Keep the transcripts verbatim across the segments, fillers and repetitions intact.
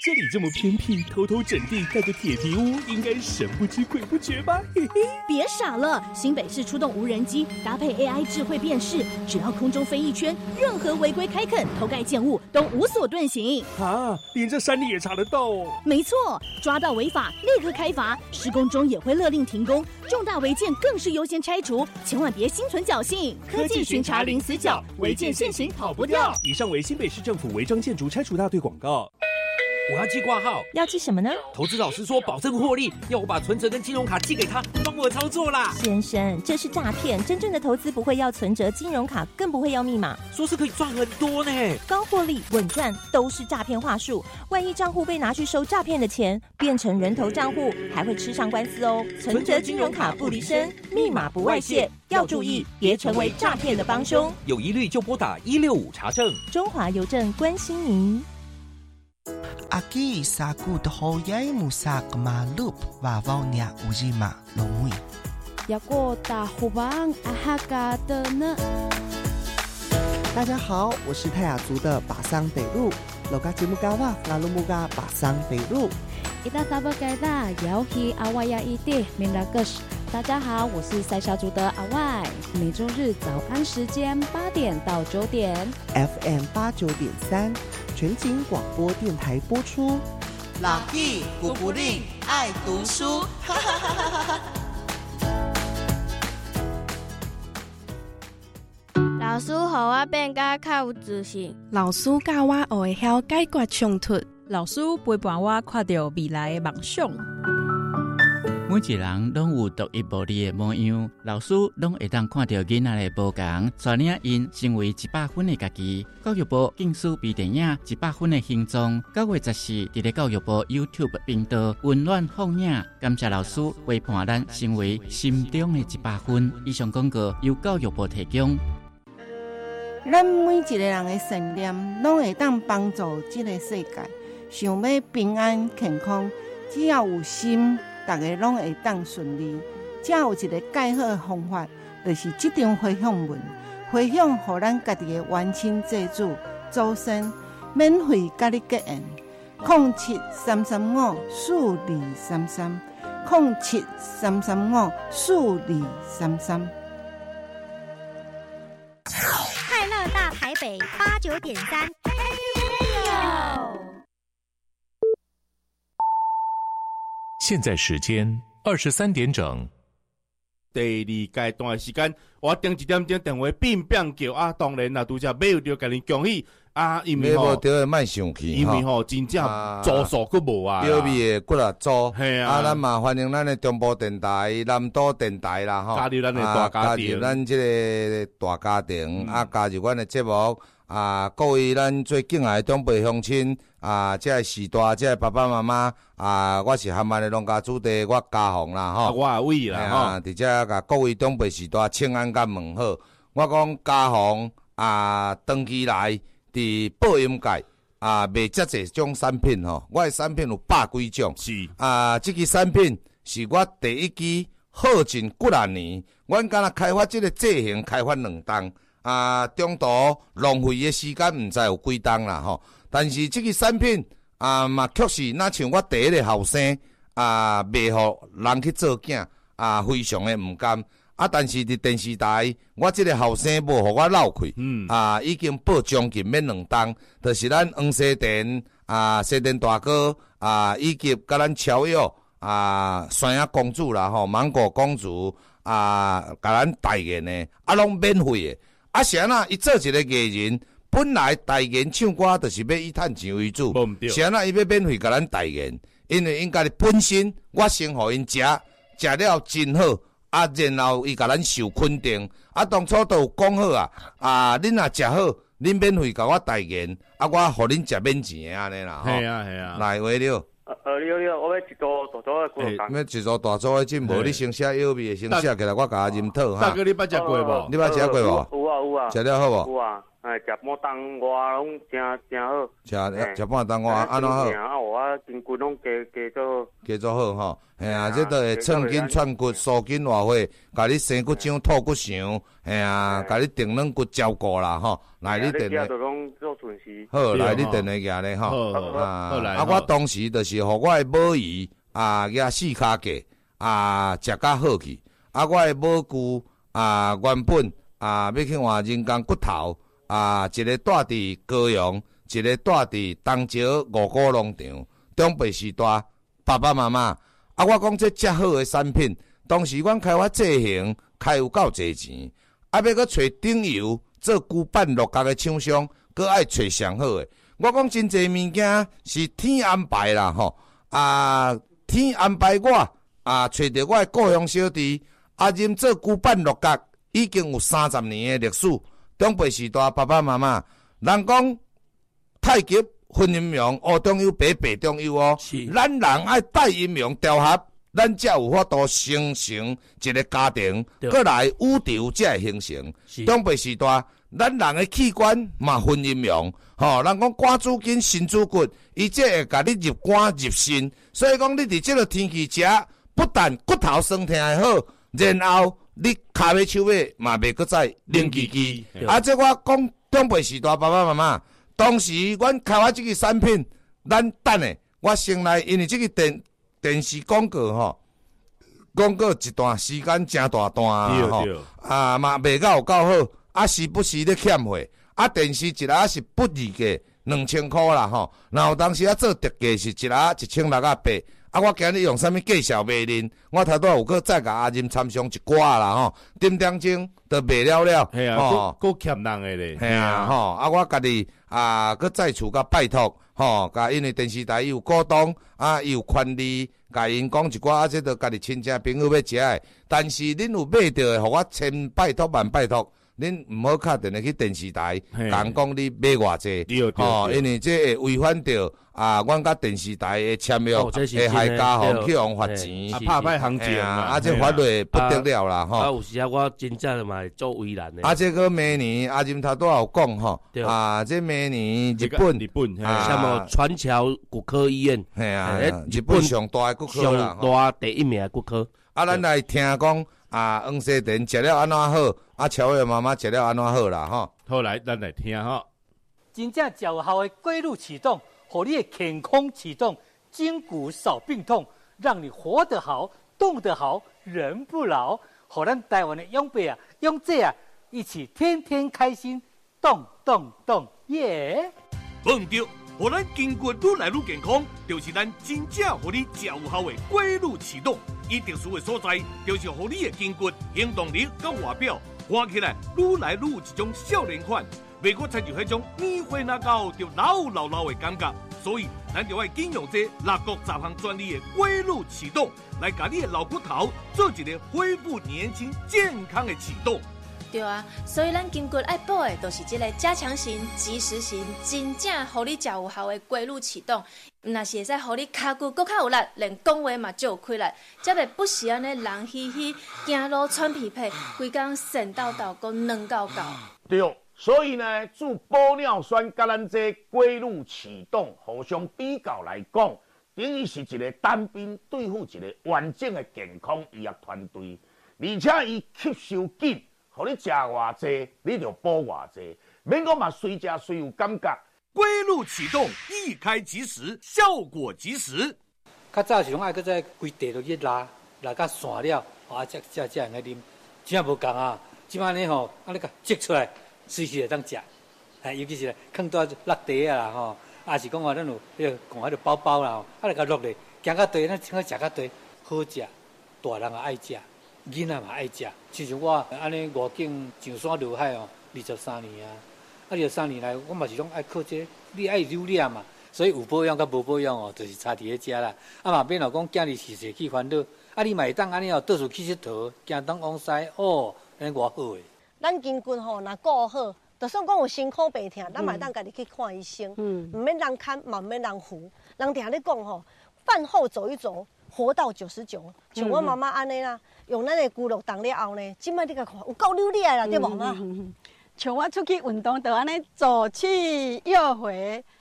这里这么偏僻，偷偷整地盖个铁皮屋，应该神不知鬼不觉吧？嘿嘿， 别傻了，新北市出动无人机，搭配 A I 智慧辨识，只要空中飞一圈，任何违规开垦、偷盖建物都无所遁形。 啊，连这山里也查得到哦？ 没错，抓到违法立刻开罚，施工中也会勒令停工，重大违建更是优先拆除，千万别心存侥幸。科技巡查零死角，违建现行跑不掉。 以上为新北市政府违章建筑拆除大队广告。 我要寄挂号， 要寄什么呢？ 投资老师说保证获利，要我把存折跟金融卡寄给他，帮我操作啦。 先生，这是诈骗，真正的投资不会要存折、金融卡，更不会要密码。 说是可以赚很多呢， 高获利、稳赚都是诈骗话术。万一账户被拿去收诈骗的钱，变成人头账户，还会吃上官司哦。存折、金融卡不离身，密码不外泄，要注意，别成为诈骗的帮凶。 有疑虑就拨打一六五查证。 中华邮政关心您。 Aki saku dohoyai musak malup wawawnya ujima lomui. Yako tahubang ahaka的呢？ 大家好，我是泰雅族的巴桑北路，罗嘎吉木嘎哇拉鲁木嘎巴桑北路。 Ita tabakada yauhi awaya ide minagus。大家好，我是塞夏族的阿外，每周日早安时间八点到九点 ，F M 八九点三，全景广播电台播出。 老弟，古古令爱读书，哈哈哈哈哈！ 老师，互我变甲较有自信。 老师教我学会晓解决冲突。 老师陪伴我看到未来的梦想。 每一人拢有独一无二的模样，老师拢会当看到囡仔的不同，带领因成为一百分的家己。教育部竞选微电影《一百分的形状》，九月十四伫咧教育部 YouTube 频道温暖放映。感谢老师陪伴咱成为心中的一百分。以上广告由教育部提供。 咱每一个人的信念，拢会当帮助这个世界。想要平安健康，只要有心。大家拢会当顺利，才有一个介好的方法，就是这张回向文，回向予咱家己的冤亲债主祖先，免费甲你结缘。零七三三五四二三三，零七三三五四二三三。 快乐大台北八九点三。 现在时间二十三点整。 第二阶段的时间，我定一点钟电话变变叫啊，当然啦，拄则买着甲你恭喜啊，因为吼， 着卖生气， 因为吼真正租数佫无啊， 标米的骨力租， 系啊， 啊，咱嘛欢迎咱的中部电台、南都电台啦，吼， 加入咱的大家庭， 加入咱这个大家庭，啊，加入阮的节目。啊，各位咱最敬爱的长辈乡亲啊，这个时代，这个爸爸妈妈啊，我是含咱的农家主地，我家宏啦吼， 啊，我也位啦吼， 啊，伫遮甲各位长辈时代请安甲问好。我讲家宏啊，长期来伫播音界啊，卖遮济种产品吼，我的产品有百几种， 是啊，这支产品是我第一支好进几啊年，阮敢若开发这个剂型开发两档。啊，中途浪费的时间毋知有几档啦吼，但是这个产品啊嘛确实，若像我第一个后生啊，卖互人去做囝啊，非常的毋甘啊。但是伫电视台，我这个后生无互我漏开，嗯啊，已经报将近免两档，就是咱黄西田啊，西田大哥啊，以及甲咱超越啊，山野公主啦吼，芒果公主啊，甲咱代言的啊，拢免费的。啊，是安那？伊做一个艺人，本来代言唱歌就是要以趁钱为主，是安那？伊要免费甲咱代言，因为因家己本身我先互因食，食了真好，啊，然后伊甲咱受肯定，啊，当初都有讲好啊，啊，恁若食好，恁免费甲我代言，啊，我互恁食免钱的安尼啦， 系啊系啊， 来话了。 呃，你好你好，我要一组大组的骨头干。 要一组大组的进无？你先写药味的，先写起来，我甲认讨哈。 大哥，你捌食过无？ 你捌食过无？ 有啊有啊。 食了好无？ 有啊，哎，食半当我拢真真好。 食食半当我安怎好？ 啊，我啊筋骨拢加加做加做好吼，嘿啊，这都会寸筋串骨、疏筋活血，甲你生骨长、吐骨长，嘿啊，甲你定软骨照顾啦吼。来，你定咧。好，来你定咧行咧吼。啊，啊，我当时就是互我的母鱼啊，举四骹价啊，食较好去。啊，我的母牛啊，原本啊要去换人工骨头啊，一个住伫高雄，一个住伫东石五股农场。中北时代，爸爸妈妈啊，我讲这遮好的产品，当时阮开发制型，开有够侪钱，啊，要搁找顶游做旧版落角的厂商，搁爱找上好的。我讲真侪物件是天安排啦吼，啊，天安排我啊，找着我的故乡小弟。阿任做旧版落角已经有三十年的历史。中辈时代，爸爸妈妈，人讲太极分阴阳，黑中有白，白中有哦。咱人爱带阴阳调和，咱才有法度形成一个家庭，过来宇宙才会形成。中辈时代，咱人的器官嘛分阴阳，吼、哦，人讲肝主筋，肾主骨，伊这会甲你入肝入肾，所以讲你伫这个天气食，不但骨头酸痛会好。然后你骹尾手尾嘛袂搁再冷叽叽，啊！这我讲中辈时代爸爸妈妈，当时阮开发这个产品，咱等下我先来，因为这个电电视广告吼，广告一段时间真大段啊吼，啊嘛卖到有够好，啊时不时咧欠货，啊电视一下是不二价两千块啦吼，然后当时啊做特价是一下一千六啊八。啊！我今日用啥物介绍卖恁？我头拄有搁再甲阿任参详一寡啦吼，点点钟都卖了了， 系啊，吼，够欠人诶咧， 系啊，吼！啊，我家己啊，搁再次甲拜托，吼，甲因为电视台有股东，啊，有权利，甲因讲一寡，啊，这都家己亲戚朋友要食诶，但是恁有买着诶，互我千拜托万拜托。恁毋好敲电话去电视台，讲讲你买偌济，吼，因为这会违反着啊，阮甲电视台的签约，会害家户去互罚钱， 啊，拍歹行情啊，啊，这法律不得了啦，吼。 啊，有时啊，我真正嘛做为难的。 啊，这个明年阿任头拄有讲吼，啊，这明年日本日本， 什么川桥骨科医院， 系啊，日本上大的骨科啦， 上大第一名骨科。 啊，咱来听讲。啊，黄西田食了安怎好？啊，乔的妈妈食了安怎好啦？吼， 好来，咱来听吼。 真正有效的规律启动，让你的健康启动，筋骨少病痛，让你活得好，动得好，人不老。让咱台湾的长辈啊、长者啊，一起天天开心，动动动，耶！ 蹦丢。互咱筋骨愈来愈健康，就是咱真正互你较有效的规律启动。伊特殊的所在，就是互你的筋骨行动力甲外表看起来愈来愈有一种少年款，袂搁亲像迄种年岁若到就老老老的感觉。所以，咱就要应用这六国十项专利的规律启动，来甲你的老骨头做一个恢复年轻健康的启动。 对啊，所以咱筋骨爱补的，就是这个加强型、及时型，真正互你较有效的规律启动。若是会使互你骹骨搁较有力，连讲话嘛就有开力，才袂不时安尼人嘻嘻，走路喘屁屁，规工神叨叨，搁软到到。 对，所以呢，做玻尿酸甲咱这规律启动互相比较来讲，等于是一个单兵对付一个完整的健康医药团队，而且伊吸收紧。互你食偌济，你就补偌济，免讲嘛随食随有感觉。 规律启动，一开即时，效果即时。 较早是拢爱搁在规地落去拉，拉到散了，啊，才才才用来啉。真无共啊！即摆呢吼，啊你甲摘出来，随时会当食。哎，尤其是放到落地啊啦吼，啊是讲话咱有迄个讲迄个包包啦，啊来甲落来，行到地，咱请个食到地，好食，大人也爱食。囡仔嘛爱食，亲像我安尼外景上山下海哦，二十三年啊，啊二十三年来，我嘛是拢爱靠这，你爱留念嘛，所以有保养甲无保养哦，就是差伫咧遮啦。啊嘛免老讲今日是谁去烦恼，啊你嘛会当安尼哦，到处去佚佗，行东往西哦，安尼偌好诶。 咱筋骨吼，若顾好，就算讲有辛苦病痛，咱嘛当家己去看医生，嗯，唔免人看，嘛唔免人扶。人定咧讲吼，饭后走一走。活到九十九，像我妈妈安尼啦，用咱的骨肉动了后呢，即摆你甲看有够流利啦，对无嘛？ 像我出去运动，就安尼左去右回，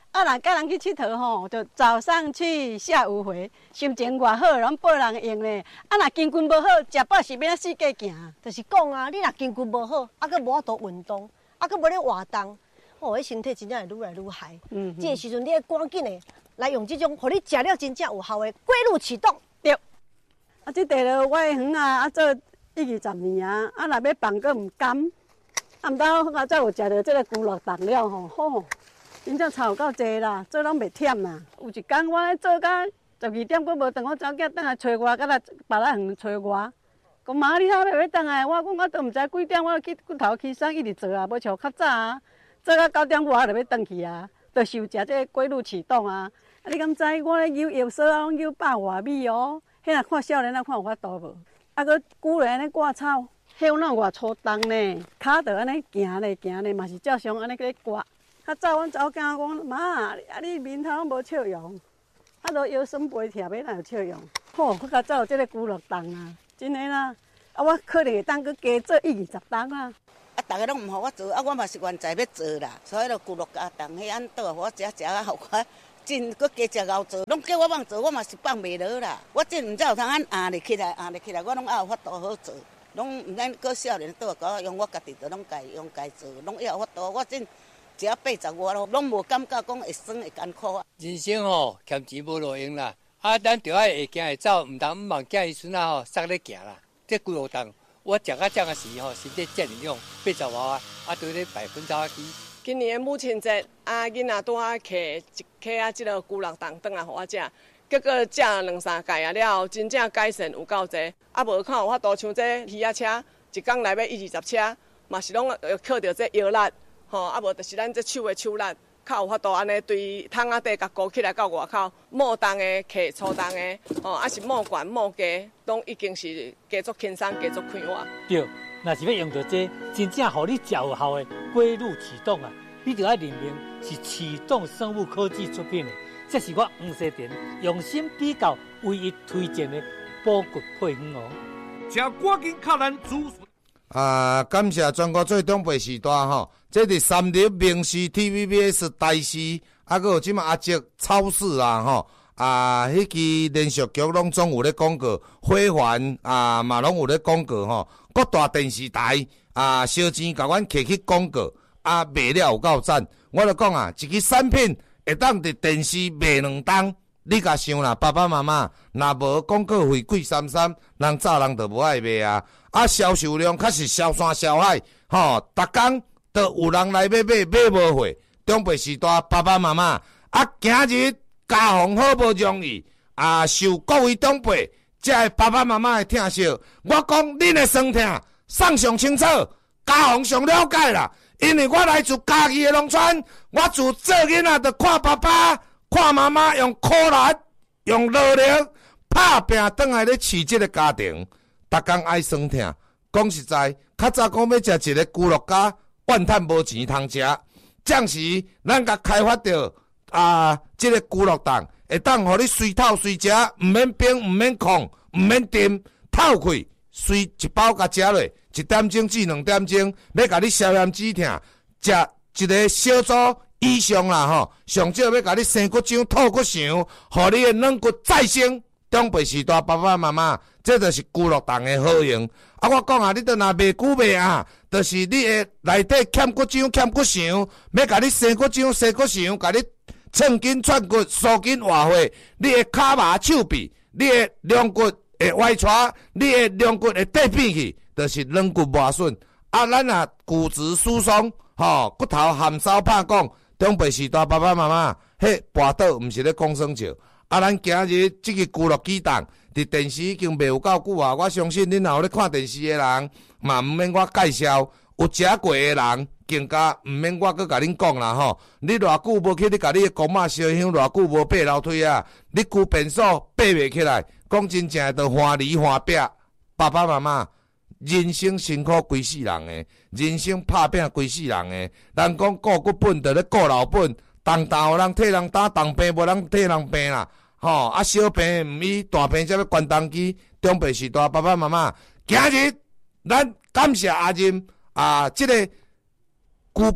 啊，若甲人去佚佗吼，就早上去，下午回，心情偌好，拢报人用咧。啊，若筋骨无好，食饱是要四界行，就是讲啊，你若筋骨无好，啊，佮无法度运动，啊，佮无咧活动，哦，迄身体真正会愈来愈害。嗯，这个时阵你要赶紧的来用这种，互你食了真正有效的龟鹿启动。对。啊，这地了我的园啊，啊做一二十年啊，啊若要放佫毋甘，啊毋到我才有食到这个菇乐冻了吼，吼。真正差有够济啦，做拢袂忝啦。有一天我咧做到十二点，佫无等我走囝倒来找我，佮来别来远找我。讲妈，你how要倒来？我讲我都毋知几点，我去骨头起身一直做啊，无像较早啊，做到九点外就要倒去啊，就受食这个龟鹿启动啊。啊，你敢知我咧游药所啊，拢游百外米哦。迄若看少年仔看有法度无？啊，佮久来安尼割草，迄有哪偌粗重呢？骹着安尼行咧行咧，嘛是照常安尼咧割。较早阮查某囝讲妈，啊你面头拢无笑容，啊都腰酸背痛，要哪有笑容？吼，我较早有即个骨乐冻啊，真诶啦。啊，我可能会当佮加做一二十担啊。 啊，逐个拢毋互我做，啊，我嘛是原在要做啦，所以就骨乐加冻，迄安倒互我食食啊，互我真佮加食熬做，拢叫我放做，我嘛是放袂落啦。我真毋知有通安压入起来，压入起来，我拢也有法度好做，拢毋免搁少年倒甲我用，我家己就拢家用家做，拢也有法度，我真。只要八十外咯，拢无感觉讲会酸会艰苦啊。 人生吼，欠钱无路用啦，啊，咱着爱会行会走，毋通毋望囝伊孙仔吼塞咧行啦。这骨肉冻，我食到这个时吼，身体正能量，八十外啊，啊，对咧百分走去。 今年的母亲节，啊，囡仔拄啊摕一克啊，即个骨肉冻转来互我食，结果食两三届啊了后，真正改善有够济，啊，无看有法度像这鱼仔车，一工内要一二十车，嘛是拢靠着这腰力。吼，啊无就是咱这手的手力，较有法度安尼对桶仔底甲勾起来到外口，摸重的、摕粗重的，吼，啊是摸悬摸低，拢已经是加足轻松、加足快活。 对，若是要用到这真正互你较有效的龟鹿启动啊，你就要认明是启动生物科技出品的，这是我黄世田用心比较唯一推荐的补骨配方哦。 请赶紧敲咱主。 啊，感谢全国最中北时代吼，这伫三立明视 T V B S 台视，啊，佮有即马阿捷超市啊吼，啊，迄支连续剧拢总有咧广告，花环啊嘛拢有咧广告吼，各大电视台啊，烧钱甲阮摕去广告，啊，卖了有够赞。我就讲啊，一支产品会当伫电视卖两档。你甲想啦，爸爸妈妈，若无广告费贵三三，人早人就无爱卖啊。啊，销售量确实销山销海，吼，逐工都有人来买买买无货。中北时代爸爸妈妈，啊，今日家风好无容易，啊，受各位长辈，这个爸爸妈妈的疼惜。我讲恁的酸痛，送上清楚，家风上了解啦。因为我来自家己的农村，我自做囡仔就看爸爸。看妈妈用苦力、用劳力打拼，转来咧饲即个家庭，逐工爱酸痛。讲实在，较早讲要食一个咕乐家，怨叹无钱通食。暂时咱甲开发着啊，即、这个咕乐冻，会当互你随透随食，毋免冰，毋免控，毋免炖，透开，随一包甲食落，一点钟至两点钟，要甲你消炎止痛，食一个小组。以上啦吼，上少要甲你生骨浆、吐骨肠，互你的软骨再生。中北时代爸爸妈妈，这就是骨乐冻的好用。啊，我讲啊，你都若卖久卖啊，就是你的内底欠骨浆、欠骨肠，要甲你生骨浆、生骨肠，甲你寸筋串骨、疏筋活血。你的骹麻手臂，你的两骨会歪斜，你的两骨会跌变去，就是软骨磨损。啊，咱啊骨质疏松，吼，骨头含沙拍讲。中北时代爸爸妈妈，迄跋倒毋是咧讲耍笑。啊，咱今日即个咕乐鸡蛋伫电视已经卖有够久啊！我相信恁若有咧看电视的人，嘛毋免我介绍；有食过的人，更加毋免我搁甲恁讲啦吼。你偌久无去你甲你的公妈烧香，偌久无爬楼梯啊？你旧便所爬袂起来，讲真正的着花梨花壁。爸爸妈妈。人生辛苦规世人诶，人生拍拼规世人诶。人讲顾骨本，着咧顾老本。当大有人替人打，当病无人替人病啦。吼、哦，啊小病毋医，大病才要关东机。中北时代爸爸妈妈，今日咱感谢阿任啊，即、这个举办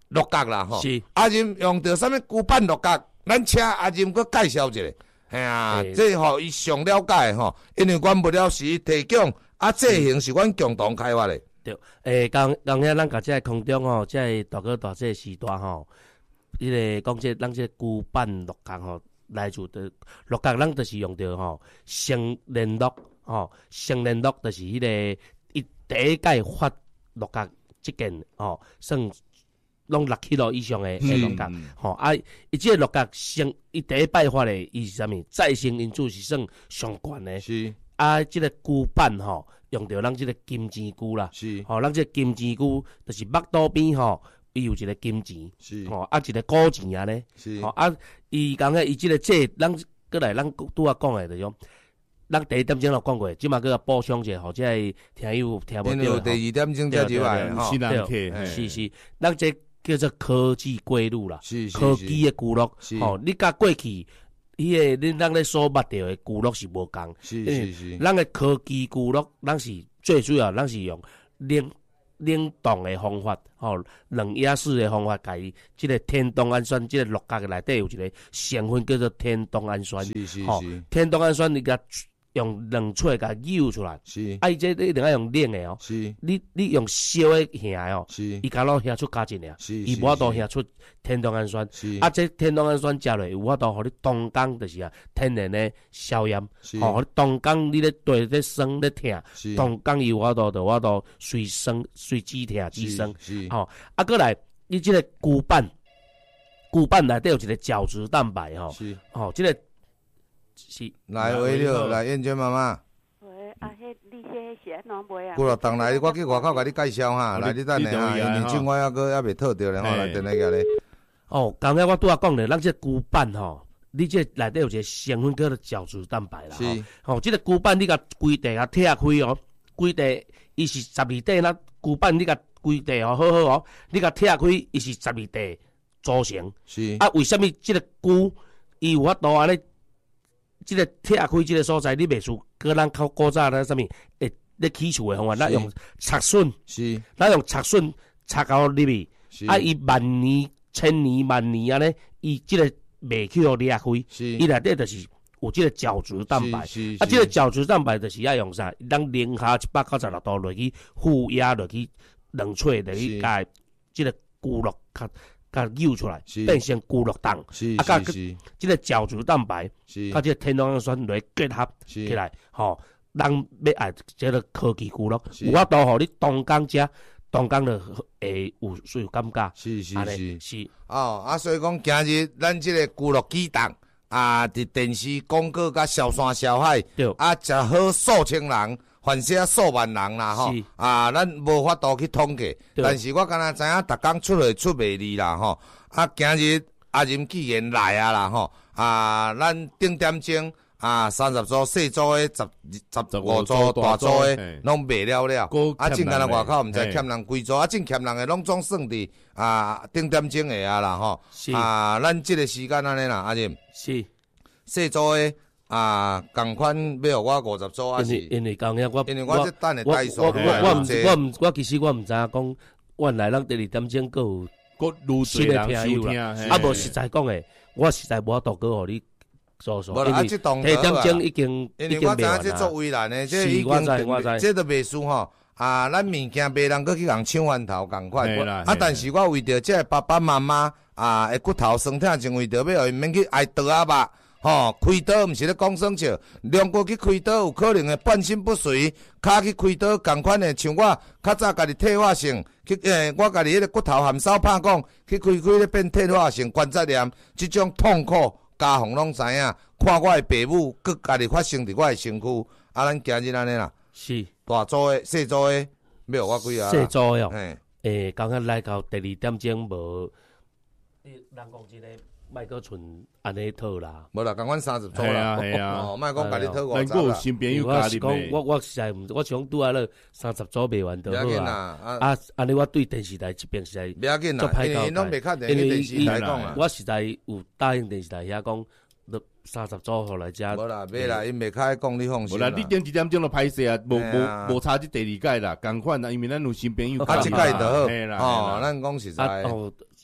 鹿角啦吼。 是阿任用着啥物骨板鹿角，咱请阿任佮介绍一下。哎呀，这吼伊上了解吼，因为阮物料是伊提供，啊，这型是阮共同开发的。 对，诶，刚刚遐咱甲这空中吼，这大哥大这时代吼，迄个讲这咱这骨板鹿角吼，来自的鹿角，咱就是用着吼生联络吼，生联络就是迄个伊第一届发鹿角即件吼，算。拢六 kilo 以上的诶鹿角，吼啊！伊即个鹿角生，伊第一摆发的，伊是啥物？再生因子是算上悬的。 是啊，即、這个菇板吼，用着咱即个金钱菇啦。 是吼， 咱即个金钱菇，就是腹肚边吼，伊有一个金钱。 是吼啊，一个古钱啊咧。 是吼啊，伊讲诶，伊即个这，咱过来咱拄啊讲诶，就种。咱第一点钟就讲过，即马佮补充者，或者系听友听无到。 因为第二点钟才入来吼， 对，是是，咱这。叫做科技归路啦， 是是科技的聚落，吼、哦，你甲过去，迄个恁咱咧所捌到的聚落是无共， 是是是， 咱的科技聚落，咱是最主要，咱是用冷冷冻的方法，吼、哦，冷压式的方法，甲伊即个天冬氨酸，即、這个鹿角内底有一个成分叫做天冬氨酸， 是是吼、 是， 天冬氨酸你甲用冷喙甲舀出来， 是， 啊，伊这一定要用冷的哦， 是， 你你用烧的下的哦， 是， 伊敢若遐出加进尔， 是， 伊无法度遐出天冬氨酸， 是， 啊，这天冬氨酸食落有法度互你当工就是啊天然的消炎，吼、哦，当工你咧对咧酸咧痛，当工伊有法度就法度随酸随止痛止酸，吼、哦，啊，过来伊即个骨板，骨板内底有一个角质蛋白吼， 是， 吼、哦，即、這个。是， 来维六，来燕娟妈妈。 喂，啊，迄你迄是安怎买啊？ 过落当来，我去外口甲你介绍哈，来你等下哈，因为种我还阁还未套着咧吼，来等下个咧。 哦，刚才我拄仔讲咧，咱这骨板吼，你这内底有一个成分叫做角质蛋白啦。 是。 吼，这个骨板你甲规地甲拆开哦，规地伊是十二块，咱骨板你甲规地哦，好好哦，你甲拆开伊是十二块组成。 是。 啊，为什么这个骨伊有法度安尼？即个拆开即个所在，你袂输，搁咱靠古早咧啥物，会咧起厝诶方法，咱用拆笋， 是， 咱用拆笋拆到入去，啊，伊万年、千年、万年安尼，伊即个袂去互裂开，伊内底就是有即个角质蛋白，啊，即个角质蛋白就是要用啥？咱零下一百九十六度落去负压落去冷萃落去，甲即个骨肉较。甲舀出来，变成骨肉冻，啊，甲即个角质蛋白，甲即个天冬氨酸来结合起来，吼，咱要爱即个科技骨肉，有法度互你当工食，当工就会有有感觉， 是是是是。 哦，啊，所以讲今日咱即个骨肉机动啊，伫电视广告甲小山小海，啊，食好数千人。反正数万人啦吼，啊，咱无法度去统计，但是我敢若知影，逐工出去出卖力啦吼，啊，今日阿任既然来啊啦吼，啊，咱顶点钟啊，三十组细组的十十五组大组的拢卖了了，啊，正干若外口毋知欠人几组，啊，正欠人的拢总算伫啊顶点钟的啊啦吼，啊，咱即个时间安尼啦，阿任是细组的。啊，共款要互我五十组啊是， 因为讲遐我， 因为我这等的代数， 我我我唔我唔我其实我唔知影讲，原来咱第二点钟佫有佫愈新的听友啦，啊无实在讲诶，我实在无法度佫互你做数，因为第二点钟已经已经卖完啦。因为我知影这做为难诶，这已经这都袂输吼。啊，咱物件别人佫去共抢翻头共款，啊，但是我为着这爸爸妈妈啊，诶骨头酸痛，就为着要互因免去挨刀啊吧。吼，开刀毋是咧讲耍笑，两过去开刀有可能会半身不遂，骹去开刀共款诶，像我较早家己退化性，去诶，我家己迄个骨头含手拍讲，去开开咧变退化性关节炎，即种痛苦，家父拢知影，看我诶爸母，佮家己发生伫我诶身躯，啊，咱今日安尼啦， 是大组诶、细组诶，要我几啊？ 细组诶，嘿，诶，刚刚来到第二点钟无，人讲真诶。莫阁存安尼套啦， 无啦，共阮三十组啦，哦，莫讲家己套五十啦。 咱有新朋友加入诶。我我实在毋，我想拄啊咧三十组卖完就好啊。啊，安尼我对电视台这边实在不要紧啦，因为拢袂确定去电视台讲啦。 我实在有答应电视台遐讲，三十组互来遮。 无啦，袂啦，因袂较讲你放心啦。无啦，你顶一点钟就拍摄啊，无无无差即第二届啦，共款啦，因为咱有新朋友。 啊，即届就好，哦，咱讲实在。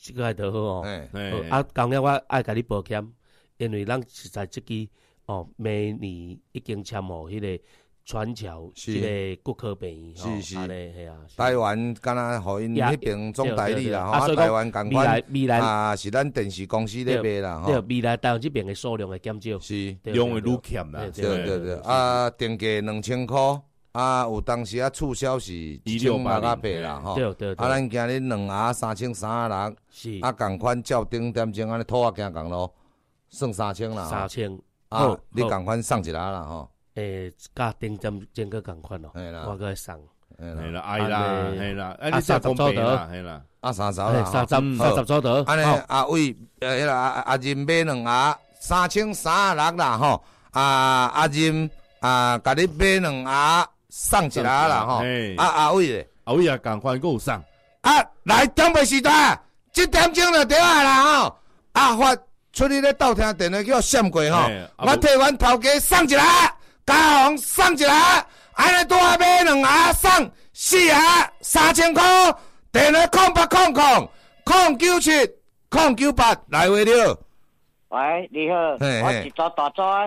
这个就好哦。啊，当然我爱甲你保险，因为咱实在这支哦，明年已经签好迄个全球这个骨科病院， 是是， 系啊。 台湾敢若互因迄边总代理啦，吼，啊，台湾共款啊，是咱电视公司咧卖啦，吼。 对，未来台湾这边的数量会减少， 是量会愈欠啦。 对对对，啊，定价两千箍。啊，有当时啊促销是一千六百八啦，吼。 对对。 啊，咱今日两盒三千三啊六， 是。 啊，共款照顶点钟安尼拖啊行共咯，算三千啦。 三千。 啊，你共款送一盒啦，吼。 诶，甲顶点钟个共款咯，我个送。 系啦，哎啦，系啦， 啊，三十组得， 系啦， 啊，三十啦， 三十三十组得。 安尼阿伟，诶，迄个阿阿任买两盒三千三啊六啦，吼。啊，阿任啊，甲你买两盒。送一下啦吼，啊阿伟咧， 阿伟也共款，佮有送。 啊，来准备时段，七点钟就对啊啦吼。啊发出去咧斗听电话叫闪过吼，我替阮头家送一下，家红送一下，安尼拄啊买两盒送四盒三千块，电话空八空空空九七空九八来回了。 喂，你好，我是做大仔。